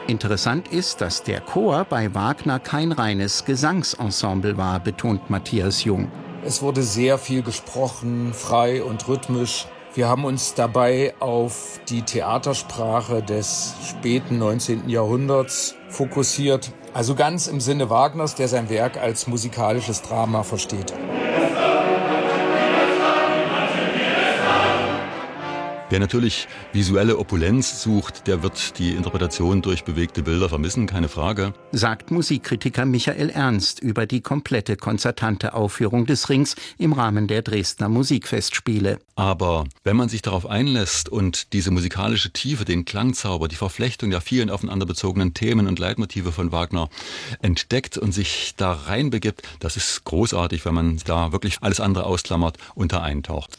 Interessant ist, dass der Chor bei Wagner kein reines Gesangsensemble war, betont Matthias Jung. Es wurde sehr viel gesprochen, frei und rhythmisch. Wir haben uns dabei auf die Theatersprache des späten 19. Jahrhunderts fokussiert. Also ganz im Sinne Wagners, der sein Werk als musikalisches Drama versteht. Wer natürlich visuelle Opulenz sucht, der wird die Interpretation durch bewegte Bilder vermissen, keine Frage. Sagt Musikkritiker Michael Ernst über die komplette konzertante Aufführung des Rings im Rahmen der Dresdner Musikfestspiele. Aber wenn man sich darauf einlässt und diese musikalische Tiefe, den Klangzauber, die Verflechtung der vielen aufeinander bezogenen Themen und Leitmotive von Wagner entdeckt und sich da reinbegibt, das ist großartig, wenn man da wirklich alles andere ausklammert und da eintaucht.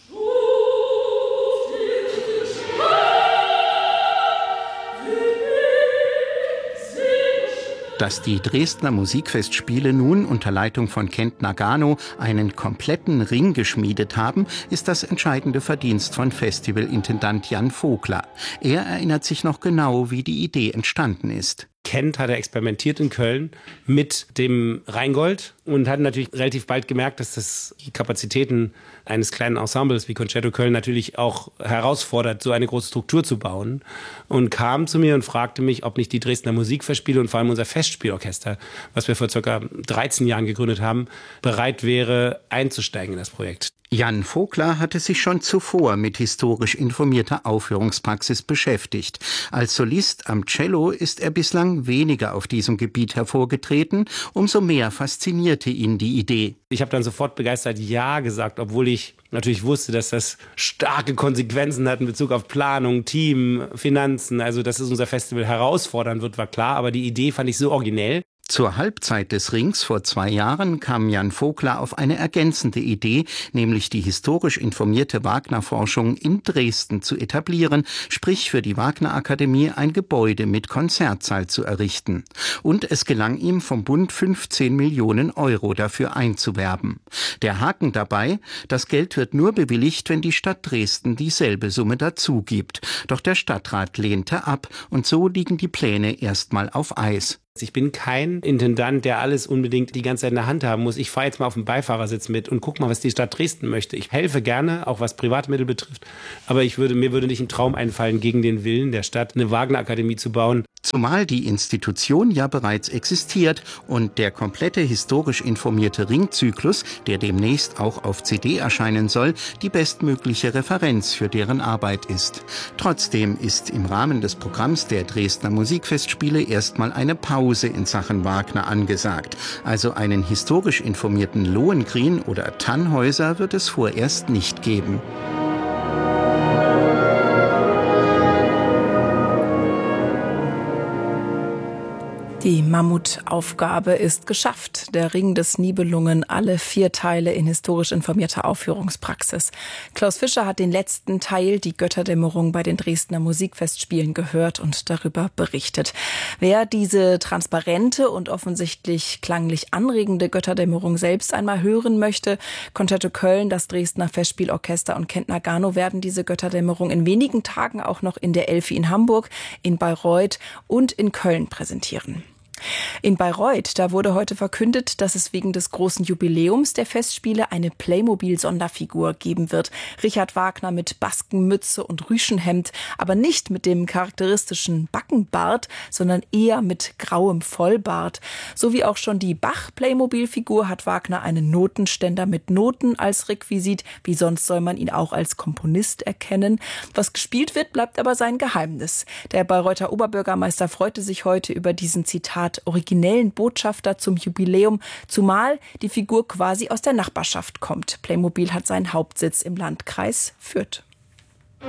Dass die Dresdner Musikfestspiele nun unter Leitung von Kent Nagano einen kompletten Ring geschmiedet haben, ist das entscheidende Verdienst von Festivalintendant Jan Vogler. Er erinnert sich noch genau, wie die Idee entstanden ist. Kent hat experimentiert in Köln mit dem Rheingold und hat natürlich relativ bald gemerkt, dass das die Kapazitäten eines kleinen Ensembles wie Concerto Köln natürlich auch herausfordert, so eine große Struktur zu bauen. Und kam zu mir und fragte mich, ob nicht die Dresdner Musikfestspiele und vor allem unser Festspielorchester, was wir vor ca. 13 Jahren gegründet haben, bereit wäre, einzusteigen in das Projekt. Jan Vogler hatte sich schon zuvor mit historisch informierter Aufführungspraxis beschäftigt. Als Solist am Cello ist er bislang weniger auf diesem Gebiet hervorgetreten, umso mehr faszinierte ihn die Idee. Ich habe dann sofort begeistert Ja gesagt, obwohl ich natürlich wusste, dass das starke Konsequenzen hat in Bezug auf Planung, Team, Finanzen. Also, dass es unser Festival herausfordern wird, war klar, aber die Idee fand ich so originell. Zur Halbzeit des Rings vor 2 Jahren kam Jan Vogler auf eine ergänzende Idee, nämlich die historisch informierte Wagner-Forschung in Dresden zu etablieren, sprich für die Wagner-Akademie ein Gebäude mit Konzertsaal zu errichten. Und es gelang ihm vom Bund 15 Millionen Euro dafür einzuwerben. Der Haken dabei: Das Geld wird nur bewilligt, wenn die Stadt Dresden dieselbe Summe dazu gibt. Doch der Stadtrat lehnte ab und so liegen die Pläne erstmal auf Eis. Ich bin kein Intendant, der alles unbedingt die ganze Zeit in der Hand haben muss. Ich fahre jetzt mal auf dem Beifahrersitz mit und guck mal, was die Stadt Dresden möchte. Ich helfe gerne, auch was Privatmittel betrifft. Aber mir würde nicht ein Traum einfallen, gegen den Willen der Stadt eine Wagner-Akademie zu bauen. Zumal die Institution ja bereits existiert und der komplette historisch informierte Ringzyklus, der demnächst auch auf CD erscheinen soll, die bestmögliche Referenz für deren Arbeit ist. Trotzdem ist im Rahmen des Programms der Dresdner Musikfestspiele erstmal eine Pause in Sachen Wagner angesagt. Also einen historisch informierten Lohengrin oder Tannhäuser wird es vorerst nicht geben. Die Mammutaufgabe ist geschafft. Der Ring des Nibelungen, alle 4 Teile in historisch informierter Aufführungspraxis. Klaus Fischer hat den letzten Teil, die Götterdämmerung, bei den Dresdner Musikfestspielen gehört und darüber berichtet. Wer diese transparente und offensichtlich klanglich anregende Götterdämmerung selbst einmal hören möchte, Concerto Köln, das Dresdner Festspielorchester und Kent Nagano werden diese Götterdämmerung in wenigen Tagen auch noch in der Elfi in Hamburg, in Bayreuth und in Köln präsentieren. In Bayreuth, da wurde heute verkündet, dass es wegen des großen Jubiläums der Festspiele eine Playmobil-Sonderfigur geben wird. Richard Wagner mit Baskenmütze und Rüschenhemd, aber nicht mit dem charakteristischen Backenbart, sondern eher mit grauem Vollbart. So wie auch schon die Bach-Playmobil-Figur hat Wagner einen Notenständer mit Noten als Requisit. Wie sonst soll man ihn auch als Komponist erkennen? Was gespielt wird, bleibt aber sein Geheimnis. Der Bayreuther Oberbürgermeister freute sich heute über diesen Zitat originellen Botschafter zum Jubiläum, zumal die Figur quasi aus der Nachbarschaft kommt. Playmobil hat seinen Hauptsitz im Landkreis Fürth.